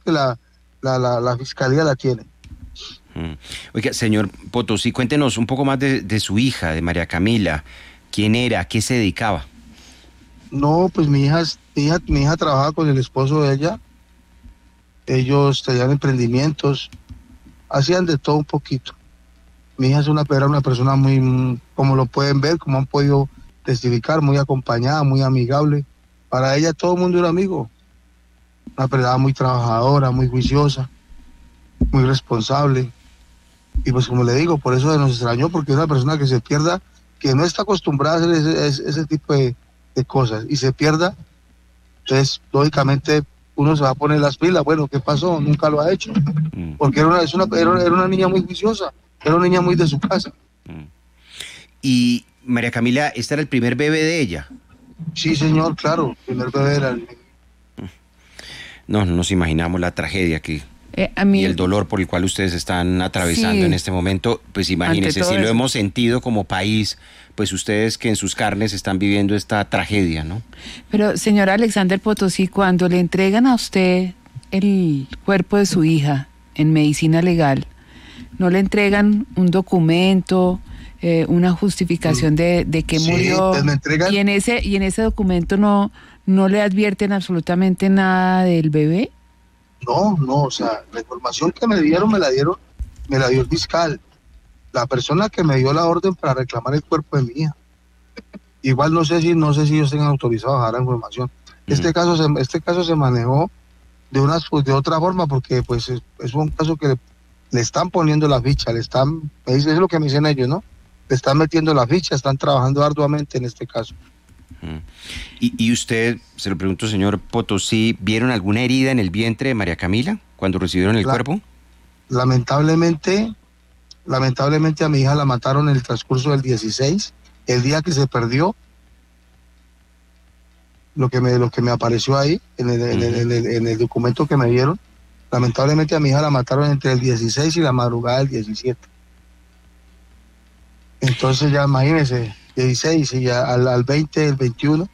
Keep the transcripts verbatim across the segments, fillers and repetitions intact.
que la, la, la, la fiscalía la tiene. Oiga, señor Potosí, cuéntenos un poco más de, de su hija, de María Camila. ¿Quién era? ¿A qué se dedicaba? No, pues mi hija, mi hija, mi hija trabajaba con el esposo de ella. Ellos tenían emprendimientos, hacían de todo un poquito. Mi hija es una, era una persona muy, como lo pueden ver, como han podido testificar, muy acompañada, muy amigable. Para ella todo el mundo era amigo. Una persona muy trabajadora, muy juiciosa, muy responsable. Y pues como le digo, por eso nos extrañó, porque es una persona que se pierda, que no está acostumbrada a hacer ese, ese, ese tipo de, de cosas, y se pierda. Entonces, lógicamente, uno se va a poner las pilas. Bueno, ¿qué pasó? Nunca lo ha hecho. Porque era una, es una, era, era una niña muy juiciosa, era una niña muy de su casa. Y María Camila, ¿este era el primer bebé de ella? Sí, señor, claro, el primer bebé era el... No, no nos imaginamos la tragedia que... Eh, a mí... y el dolor por el cual ustedes están atravesando sí. en este momento, pues imagínense, si lo eso. hemos sentido como país, pues ustedes que en sus carnes están viviendo esta tragedia, ¿no? Pero, señor Alexander Potosí, cuando le entregan a usted el cuerpo de su hija en medicina legal, ¿no le entregan un documento, eh, una justificación de, de que sí, murió? Pues me entregan... Y en ese, y en ese documento no, no le advierten absolutamente nada del bebé. No, no, o sea, la información que me dieron, me la dieron, me la dio el fiscal, la persona que me dio la orden para reclamar el cuerpo de mi hija. Igual no sé si, no sé si ellos tengan autorizado a dar la información. Mm. Este caso se, este caso se manejó de una, de otra forma, porque pues es, es un caso que le, le están poniendo la ficha, le están, es lo que me dicen ellos, ¿no? Le están metiendo la ficha, están trabajando arduamente en este caso. ¿Y, y usted, se lo pregunto, señor Potosí, ¿vieron alguna herida en el vientre de María Camila cuando recibieron el la, cuerpo? Lamentablemente, lamentablemente a mi hija la mataron en el transcurso del dieciséis, el día que se perdió, lo que me, lo que me apareció ahí, en el, uh-huh. en, el, en, el, en el documento que me dieron, lamentablemente a mi hija la mataron entre el dieciséis y la madrugada del diecisiete. Entonces ya imagínense, dieciséis y ya al, al veinte, el veintiuno,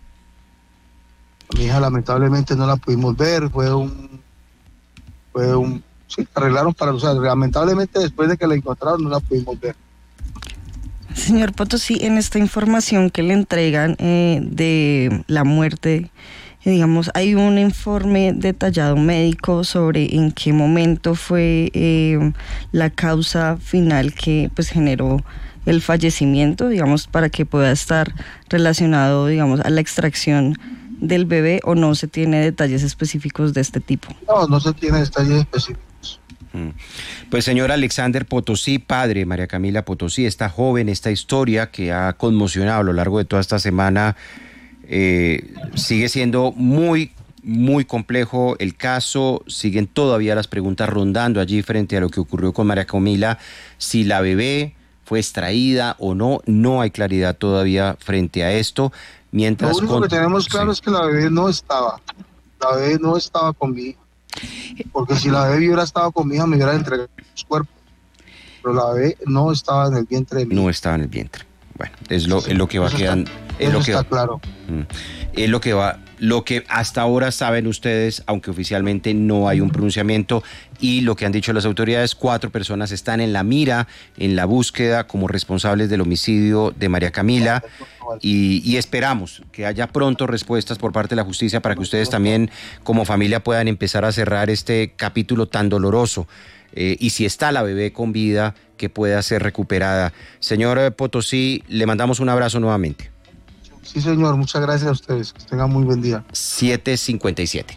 a mi hija lamentablemente no la pudimos ver, fue un, fue un, sí, arreglaron para, o sea, lamentablemente después de que la encontraron no la pudimos ver. Señor Potosí, en esta información que le entregan eh, de la muerte, eh, digamos, hay un informe detallado médico sobre en qué momento fue eh, la causa final que pues generó el fallecimiento, digamos, para que pueda estar relacionado, digamos, a la extracción del bebé, o no se tiene detalles específicos de este tipo. No, no se tiene detalles específicos. Pues señor Alexander Potosí, padre María Camila Potosí, esta joven, esta historia que ha conmocionado a lo largo de toda esta semana, eh, sigue siendo muy, muy complejo el caso, siguen todavía las preguntas rondando allí frente a lo que ocurrió con María Camila, si la bebé fue extraída o no, no hay claridad todavía frente a esto. Mientras lo único con... que tenemos claro sí. es que la bebé no estaba, la bebé no estaba con mi hija, porque si la bebé hubiera estado con mi hija me hubiera entregado los cuerpos, pero la bebé no estaba en el vientre de mi hija. No estaba en el vientre. Bueno, es lo, sí, es lo que va quedando. Es lo que está va, claro. Es lo que va, lo que hasta ahora saben ustedes, aunque oficialmente no hay un pronunciamiento, y lo que han dicho las autoridades, cuatro personas están en la mira, en la búsqueda como responsables del homicidio de María Camila, y, y esperamos que haya pronto respuestas por parte de la justicia para que ustedes también como familia puedan empezar a cerrar este capítulo tan doloroso. Eh, y si está la bebé con vida, que pueda ser recuperada. Señor Potosí, le mandamos un abrazo nuevamente. Sí, señor, muchas gracias a ustedes, que tengan muy buen día. siete cincuenta y siete.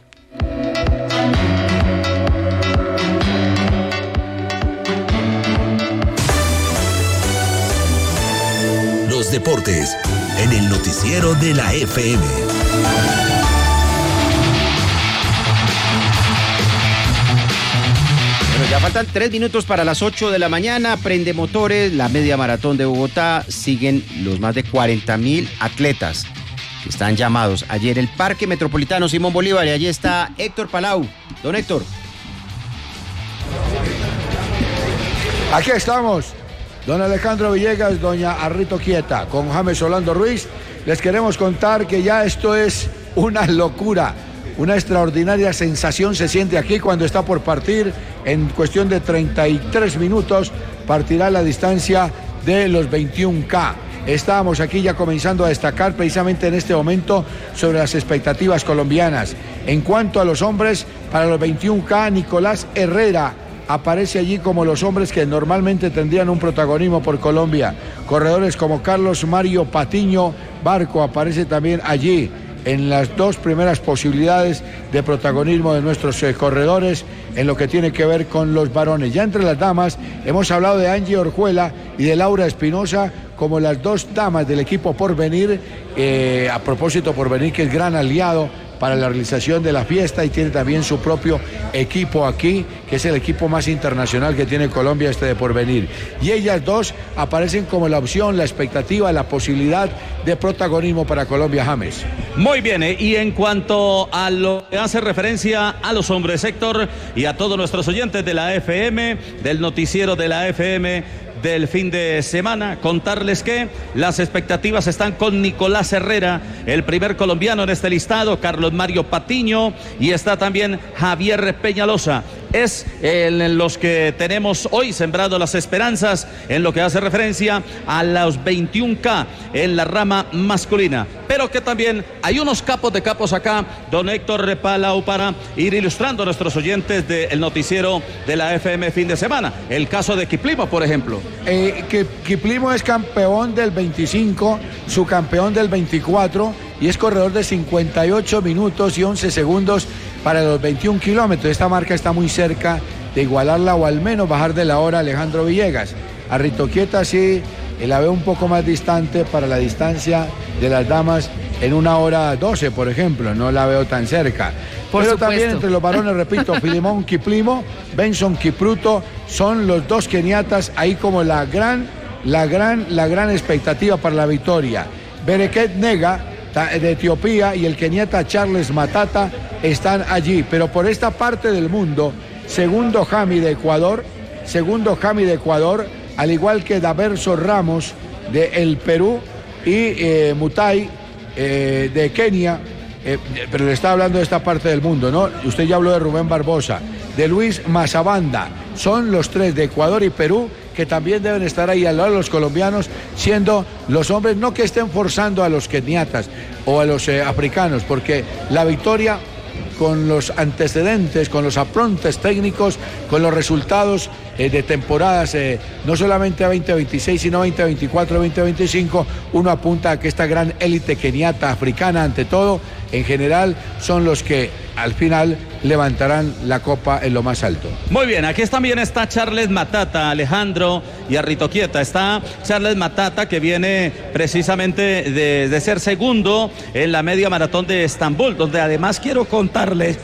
Los deportes en el noticiero de la F M. Bueno, ya faltan tres minutos para las ocho de la mañana. Prende motores, la media maratón de Bogotá. Siguen los más de cuarenta mil atletas que están llamados. Ayer el Parque Metropolitano Simón Bolívar, y allí está Héctor Palau. Don Héctor. Aquí estamos, don Alejandro Villegas, doña Arrito Quieta, con James Orlando Ruiz. Les queremos contar que ya esto es una locura. Una extraordinaria sensación se siente aquí cuando está por partir. En cuestión de treinta y tres minutos partirá la distancia de los veintiún K. Estábamos aquí ya comenzando a destacar precisamente en este momento sobre las expectativas colombianas. En cuanto a los hombres, para los veintiún K, Nicolás Herrera aparece allí como los hombres que normalmente tendrían un protagonismo por Colombia. Corredores como Carlos Mario Patiño Barco aparece también allí en las dos primeras posibilidades de protagonismo de nuestros eh, corredores en lo que tiene que ver con los varones. Ya entre las damas hemos hablado de Angie Orjuela y de Laura Espinosa como las dos damas del equipo Porvenir, eh, a propósito Porvenir que es gran aliado para la realización de la fiesta y tiene también su propio equipo aquí, que es el equipo más internacional que tiene Colombia, este de Porvenir. Y ellas dos aparecen como la opción, la expectativa, la posibilidad de protagonismo para Colombia, James. Muy bien, eh, y en cuanto a lo que hace referencia a los hombres, Héctor, y a todos nuestros oyentes de la F M, del noticiero de la F M del fin de semana, contarles que las expectativas están con Nicolás Herrera, el primer colombiano en este listado, Carlos Mario Patiño, y está también Javier Peñalosa. Es en los que tenemos hoy sembrado las esperanzas en lo que hace referencia a los veintiún K en la rama masculina, pero que también hay unos capos de capos acá, don Héctor Palau, para ir ilustrando a nuestros oyentes del noticiero de la F M fin de semana. El caso de Kiplimo, por ejemplo. Eh, que Kiplimo es campeón del veinticinco, subcampeón del veinticuatro y es corredor de cincuenta y ocho minutos y once segundos para los veintiún kilómetros. Esta marca está muy cerca de igualarla o al menos bajar de la hora Alejandro Villegas. A Ritoquieta sí la veo un poco más distante para la distancia de las damas en una hora doce, por ejemplo, no la veo tan cerca. Por Pero supuesto. también entre los varones, repito, Filimón Kiplimo, Benson Kipruto, son los dos keniatas ahí como la gran, la gran, la gran expectativa para la victoria. Bereket Nega de Etiopía y el keniata Charles Matata están allí, pero por esta parte del mundo, segundo Jami de Ecuador, segundo Jami de Ecuador, al igual que Daverso Ramos de el Perú y eh, Mutai eh, de Kenia, eh, pero le está hablando de esta parte del mundo, ¿no? Usted ya habló de Rubén Barbosa, de Luis Mazabanda, son los tres de Ecuador y Perú que también deben estar ahí al lado de los colombianos, siendo los hombres no que estén forzando a los keniatas o a los eh, africanos, porque la victoria con los antecedentes, con los aprontes técnicos, con los resultados eh, de temporadas, eh, no solamente a veinte veintiséis, sino veinte veinticuatro, veinte veinticinco, uno apunta a que esta gran élite keniata, africana, ante todo, en general, son los que al final levantarán la copa en lo más alto. Muy bien, aquí también está Charles Matata, Alejandro y Arritoquieta. Está Charles Matata, que viene precisamente de, de ser segundo en la media maratón de Estambul, donde además quiero contarles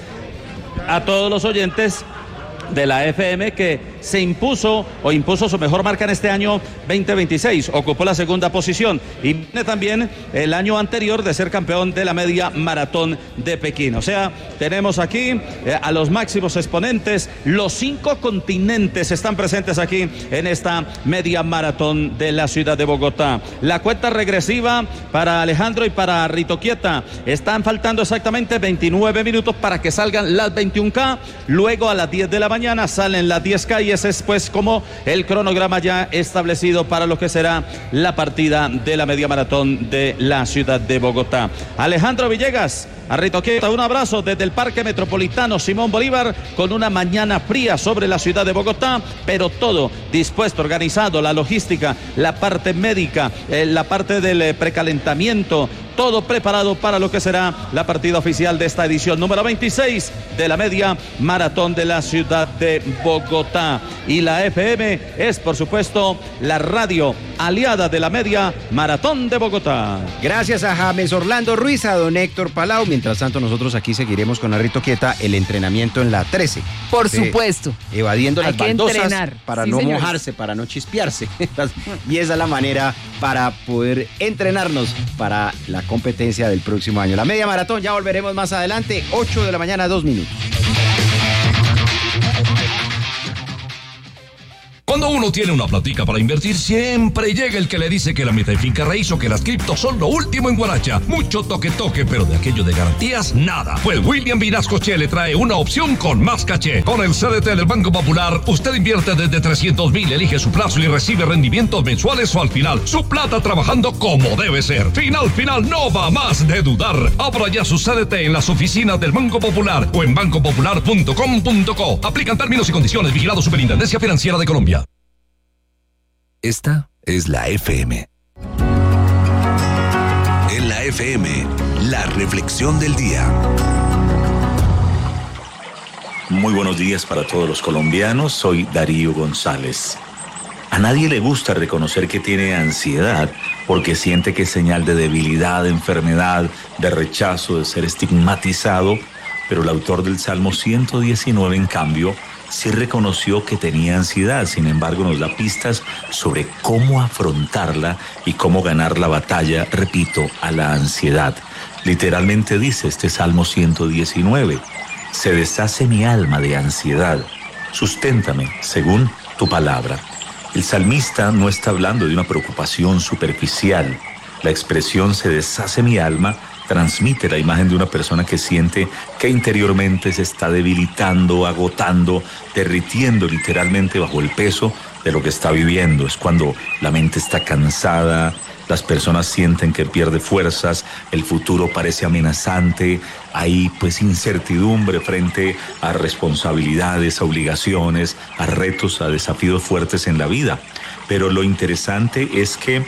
a todos los oyentes de la F M que se impuso o impuso su mejor marca en este año veinte veintiséis, ocupó la segunda posición y viene también el año anterior de ser campeón de la media maratón de Pekín. O sea, tenemos aquí eh, a los máximos exponentes, los cinco continentes están presentes aquí en esta media maratón de la ciudad de Bogotá. La cuenta regresiva para Alejandro y para Ritoquieta, están faltando exactamente veintinueve minutos para que salgan las veintiún K, luego a las diez de la mañana salen las diez K y ese es pues como el cronograma ya establecido para lo que será la partida de la media maratón de la ciudad de Bogotá. Alejandro Villegas, Arritoquieta, un abrazo desde el Parque Metropolitano Simón Bolívar, con una mañana fría sobre la ciudad de Bogotá, pero todo dispuesto, organizado, la logística, la parte médica, eh, la parte del eh, precalentamiento, todo preparado para lo que será la partida oficial de esta edición número veintiséis de la media maratón de la ciudad de Bogotá. Y la F M es, por supuesto, la radio aliada de la media maratón de Bogotá. Gracias a James Orlando Ruiz, a don Héctor Palau. Mientras tanto, nosotros aquí seguiremos con Arritoquieta el entrenamiento en la trece. Por Sí, supuesto. evadiendo Hay las que baldosas entrenar. para Sí, no señores. mojarse, para no chispearse. Y esa es la manera para poder entrenarnos para la competencia del próximo año. La media maratón, ya volveremos más adelante, ocho de la mañana, dos minutos. Cuando Cuando uno tiene una platica para invertir, siempre llega el que le dice que la meta y finca raíz o que las criptos son lo último en Guaracha. Mucho toque toque, pero de aquello de garantías, nada. Pues William Vinascoche le trae una opción con más caché. Con el C D T del Banco Popular, usted invierte desde trescientos mil, elige su plazo y recibe rendimientos mensuales o al final. Su plata trabajando como debe ser. Final, final, no va más de dudar. Abra ya su C D T en las oficinas del Banco Popular o en banco popular punto com punto co. Aplican términos y condiciones. Vigilado Superintendencia Financiera de Colombia. Esta es la F M. En la F M, la reflexión del día. Muy buenos días para todos los colombianos. Soy Darío González. A nadie le gusta reconocer que tiene ansiedad porque siente que es señal de debilidad, de enfermedad, de rechazo, de ser estigmatizado. Pero el autor del Salmo ciento diecinueve, en cambio, sí reconoció que tenía ansiedad. Sin embargo, nos da pistas sobre cómo afrontarla y cómo ganar la batalla, repito, a la ansiedad. Literalmente dice este Salmo ciento diecinueve, se deshace mi alma de ansiedad, susténtame según tu palabra. El salmista no está hablando de una preocupación superficial. La expresión se deshace mi alma transmite la imagen de una persona que siente que interiormente se está debilitando, agotando, derritiendo literalmente bajo el peso de lo que está viviendo. Es cuando la mente está cansada, las personas sienten que pierde fuerzas, el futuro parece amenazante, hay pues incertidumbre frente a responsabilidades, a obligaciones, a retos, a desafíos fuertes en la vida. Pero lo interesante es que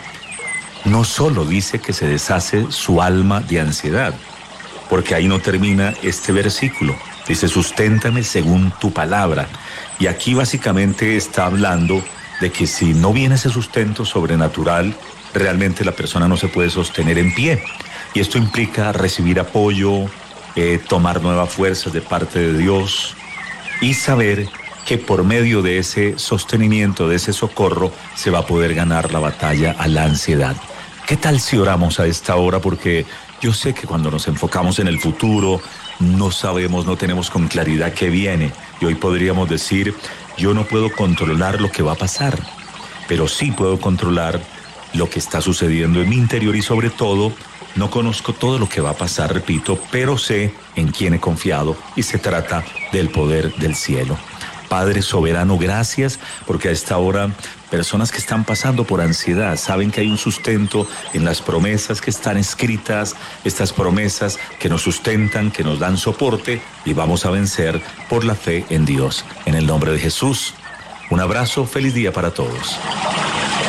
no solo dice que se deshace su alma de ansiedad, porque ahí no termina este versículo. Dice, susténtame según tu palabra. Y aquí básicamente está hablando de que si no viene ese sustento sobrenatural, realmente la persona no se puede sostener en pie. Y esto implica recibir apoyo, eh, tomar nuevas fuerzas de parte de Dios y saber que por medio de ese sostenimiento, de ese socorro, se va a poder ganar la batalla a la ansiedad. ¿Qué tal si oramos a esta hora? Porque yo sé que cuando nos enfocamos en el futuro, no sabemos, no tenemos con claridad qué viene. Y hoy podríamos decir, yo no puedo controlar lo que va a pasar, pero sí puedo controlar lo que está sucediendo en mi interior y sobre todo, no conozco todo lo que va a pasar, repito, pero sé en quién he confiado y se trata del poder del cielo. Padre soberano, gracias, porque a esta hora personas que están pasando por ansiedad saben que hay un sustento en las promesas que están escritas, estas promesas que nos sustentan, que nos dan soporte y vamos a vencer por la fe en Dios. En el nombre de Jesús, un abrazo, feliz día para todos.